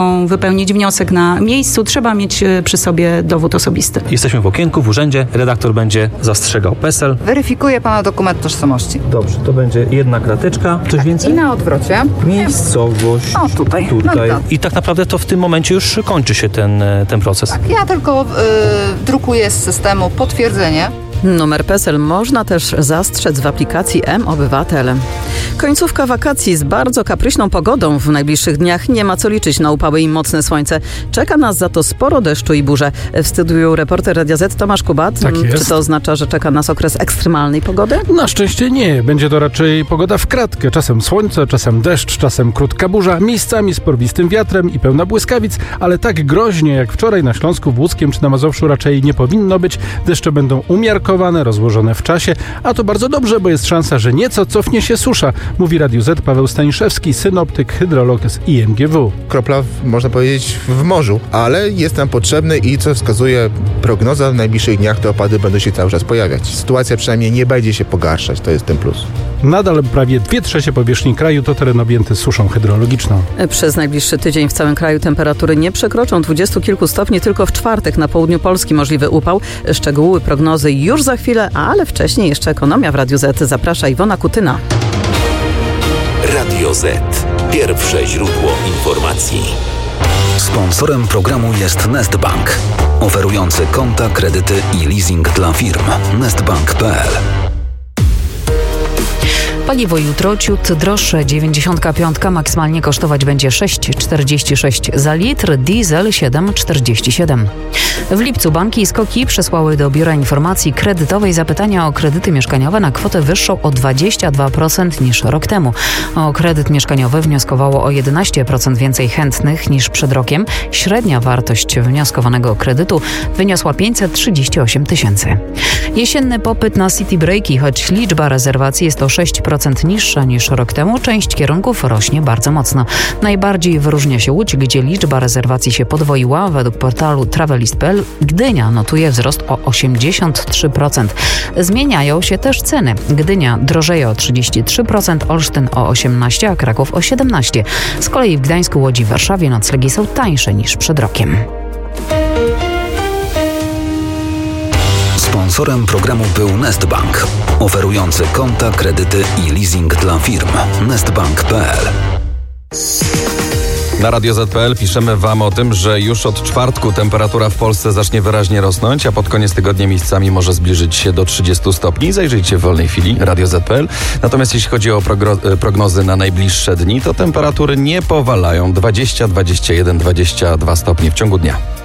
wypełnić wniosek na miejscu, trzeba mieć przy sobie dowód osobisty. Jesteśmy w okienku, w urzędzie, redaktor będzie zastrzegał PESEL. Weryfikuje pana dokument tożsamości. Dobrze, to będzie jedna krateczka. Coś więcej? I na odwrocie. Miejscowość. O, tutaj. I tak naprawdę to w tym momencie już kończy się ten proces. Tak, ja tylko drukuję z systemu potwierdzenie. Numer PESEL można też zastrzec w aplikacji mObywatel. Końcówka wakacji z bardzo kapryśną pogodą. W najbliższych dniach nie ma co liczyć na upały i mocne słońce. Czeka nas za to sporo deszczu i burze. W studiu reporter Radia Z Tomasz Kubat. Tak jest. Czy to oznacza, że czeka nas okres ekstremalnej pogody? Na szczęście nie. Będzie to raczej pogoda w kratkę. Czasem słońce, czasem deszcz, czasem krótka burza, miejscami z porwistym wiatrem i pełna błyskawic, ale tak groźnie jak wczoraj na Śląsku, w Łódzkiem czy na Mazowszu raczej nie powinno być. Deszcze będą umiarkowane, rozłożone w czasie, a to bardzo dobrze, bo jest szansa, że nieco cofnie się susza, mówi Radiu Z Paweł Staniszewski, synoptyk, hydrolog z IMGW. Kropla, można powiedzieć, w morzu, ale jest nam potrzebny i co wskazuje prognoza, w najbliższych dniach te opady będą się cały czas pojawiać. Sytuacja przynajmniej nie będzie się pogarszać, to jest ten plus. Nadal prawie 2/3 powierzchni kraju to teren objęty suszą hydrologiczną. Przez najbliższy tydzień w całym kraju temperatury nie przekroczą 20 kilku stopni, tylko w czwartek na południu Polski możliwy upał. Szczegóły prognozy już za chwilę, ale wcześniej jeszcze ekonomia w Radiu Z. Zaprasza Iwona Kutyna. Radio Z. Pierwsze źródło informacji. Sponsorem programu jest Nestbank, oferujący konta, kredyty i leasing dla firm. Nestbank.pl. Paliwo jutro ciut droższe, 95 maksymalnie kosztować będzie 6,46 za litr, diesel 7,47. W lipcu banki i SKOK-i przesłały do Biura Informacji Kredytowej zapytania o kredyty mieszkaniowe na kwotę wyższą o 22% niż rok temu. O kredyt mieszkaniowy wnioskowało o 11% więcej chętnych niż przed rokiem. Średnia wartość wnioskowanego kredytu wyniosła 538 tysięcy. Jesienny popyt na city breaki, choć liczba rezerwacji jest o 6% niższa niż rok temu, część kierunków rośnie bardzo mocno. Najbardziej wyróżnia się Łódź, gdzie liczba rezerwacji się podwoiła. Według portalu Travelist.pl Gdynia notuje wzrost o 83%. Zmieniają się też ceny. Gdynia drożeje o 33%, Olsztyn o 18%, a Kraków o 17%. Z kolei w Gdańsku, Łodzi i Warszawie noclegi są tańsze niż przed rokiem. Sponsorem programu był Nestbank, oferujący konta, kredyty i leasing dla firm. Nestbank.pl. Na Radio Z.pl piszemy Wam o tym, że już od czwartku temperatura w Polsce zacznie wyraźnie rosnąć, a pod koniec tygodnia miejscami może zbliżyć się do 30 stopni. Zajrzyjcie w wolnej chwili, Radio Z.pl. Natomiast jeśli chodzi o prognozy na najbliższe dni, to temperatury nie powalają. 20, 21, 22 stopnie w ciągu dnia.